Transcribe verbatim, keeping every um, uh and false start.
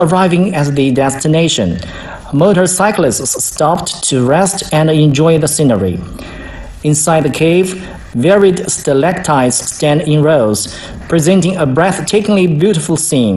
arriving at the destination, motorcyclists stopped to rest and enjoy the scenery. Inside the cave, varied stalactites stand in rows, presenting a breathtakingly beautiful scene.